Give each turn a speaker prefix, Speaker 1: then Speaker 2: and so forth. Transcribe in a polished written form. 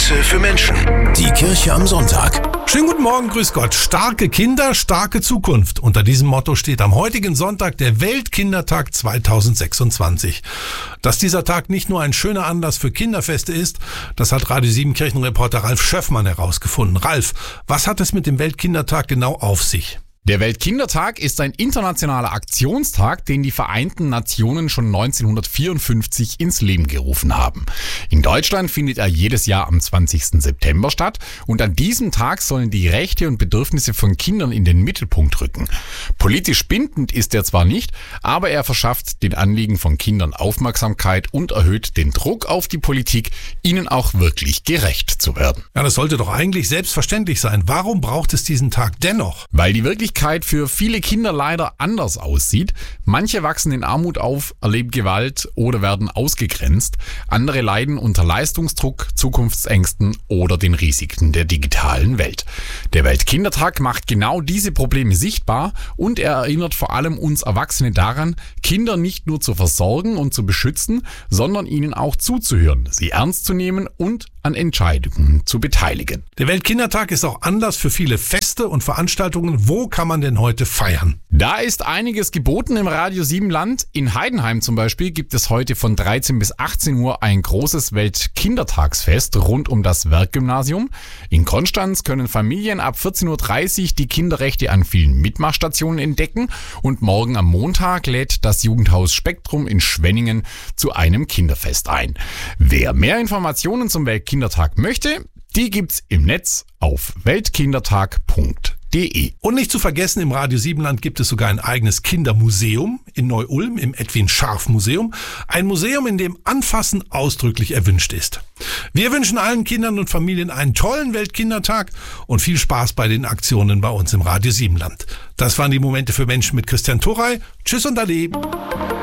Speaker 1: Momente für Menschen. Die Kirche am Sonntag.
Speaker 2: Schönen guten Morgen, grüß Gott. Starke Kinder, starke Zukunft. Unter diesem Motto steht am heutigen Sonntag der Weltkindertag 2026. Dass dieser Tag nicht nur ein schöner Anlass für Kinderfeste ist, das hat Radio 7 Kirchenreporter Ralf Schöffmann herausgefunden. Ralf, was hat es mit dem Weltkindertag genau auf sich?
Speaker 3: Der Weltkindertag ist ein internationaler Aktionstag, den die Vereinten Nationen schon 1954 ins Leben gerufen haben. In Deutschland findet er jedes Jahr am 20. September statt und an diesem Tag sollen die Rechte und Bedürfnisse von Kindern in den Mittelpunkt rücken. Politisch bindend ist er zwar nicht, aber er verschafft den Anliegen von Kindern Aufmerksamkeit und erhöht den Druck auf die Politik, ihnen auch wirklich gerecht zu werden.
Speaker 2: Ja, das sollte doch eigentlich selbstverständlich sein. Warum braucht es diesen Tag dennoch?
Speaker 3: Weil die Wirklichkeit für viele Kinder leider anders aussieht. Manche wachsen in Armut auf, erleben Gewalt oder werden ausgegrenzt. Andere leiden unter Leistungsdruck, Zukunftsängsten oder den Risiken der digitalen Welt. Der Weltkindertag macht genau diese Probleme sichtbar und er erinnert vor allem uns Erwachsene daran, Kinder nicht nur zu versorgen und zu beschützen, sondern ihnen auch zuzuhören, sie ernst zu nehmen und an Entscheidungen zu beteiligen.
Speaker 2: Der Weltkindertag ist auch Anlass für viele Feste und Veranstaltungen. Wo kann man denn heute feiern?
Speaker 3: Da ist einiges geboten im Radio 7 Land. In Heidenheim zum Beispiel gibt es heute von 13 bis 18 Uhr ein großes Weltkindertagsfest rund um das Werkgymnasium. In Konstanz können Familien ab 14.30 Uhr die Kinderrechte an vielen Mitmachstationen entdecken. Und morgen am Montag lädt das Jugendhaus Spektrum in Schwenningen zu einem Kinderfest ein. Wer mehr Informationen zum Weltkindertag möchte, die gibt's im Netz auf weltkindertag.de.
Speaker 2: Und nicht zu vergessen, im Radio 7 Land gibt es sogar ein eigenes Kindermuseum in Neu-Ulm im Edwin Scharf Museum. Ein Museum, in dem Anfassen ausdrücklich erwünscht ist. Wir wünschen allen Kindern und Familien einen tollen Weltkindertag und viel Spaß bei den Aktionen bei uns im Radio 7 Land. Das waren die Momente für Menschen mit Christian Turrey. Tschüss und Ade.